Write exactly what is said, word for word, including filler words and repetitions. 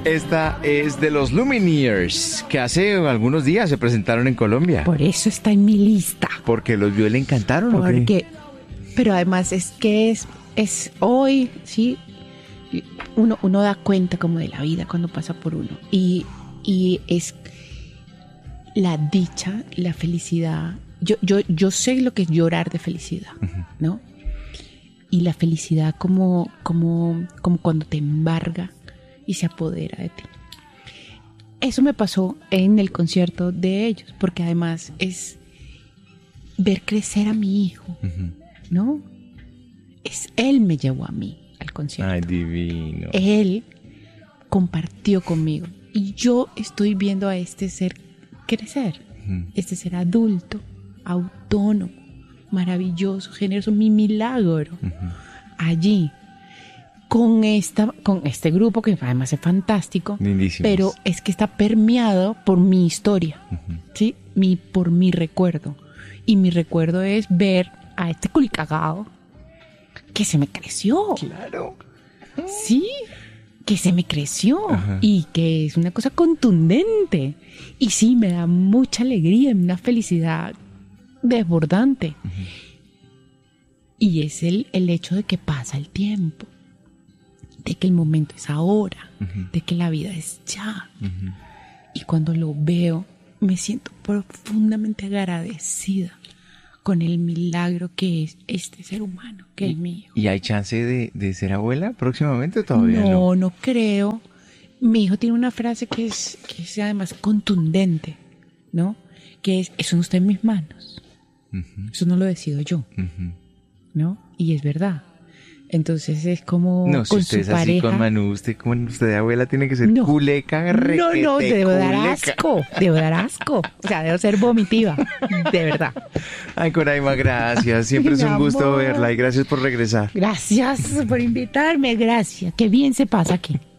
Esta es de los Lumineers, que hace algunos días se presentaron en Colombia. Por eso está en mi lista. Porque los vio y le encantaron. Porque, pero además es que es, es hoy, sí, uno, uno da cuenta como de la vida cuando pasa por uno. Y, y es la dicha, la felicidad. Yo, yo, yo sé lo que es llorar de felicidad, uh-huh. ¿no? Y la felicidad como, como, como cuando te embarga y se apodera de ti. Eso me pasó en el concierto de ellos, porque además es ver crecer a mi hijo, uh-huh. ¿no? Es él me llevó a mí al concierto. Ay, divino. Él compartió conmigo y yo estoy viendo a este ser crecer, uh-huh. este ser adulto, autónomo, maravilloso, generoso, mi milagro, uh-huh. allí. Con, esta, con este grupo que además es fantástico, lindísimos. Pero es que está permeado por mi historia, uh-huh. ¿sí? Mi, por mi recuerdo. Y mi recuerdo es ver a este culicagado que se me creció. Claro. Sí, que se me creció. Uh-huh. Y que es una cosa contundente. Y sí, me da mucha alegría, una felicidad desbordante. Uh-huh. Y es el, el hecho de que pasa el tiempo. De que el momento es ahora, uh-huh. de que la vida es ya. Uh-huh. Y cuando lo veo, me siento profundamente agradecida con el milagro que es este ser humano, que ¿Y, es mío. ¿Y hay chance de, de ser abuela próximamente o todavía no? No, no creo. Mi hijo tiene una frase que es, que es además contundente, ¿no? Que es, eso no está en mis manos. Uh-huh. Eso no lo decido yo, uh-huh. ¿no? Y es verdad. Entonces es como no, con si usted su es pareja. Así con Manu, usted como usted de abuela tiene que ser no, culeca, requete, No, no, debo culeca. dar asco, debo dar asco. O sea, debo ser vomitiva, de verdad. Ay, Coraima, gracias. Siempre es un gusto verla y gracias por regresar. Gracias por invitarme, gracias. Qué bien se pasa aquí.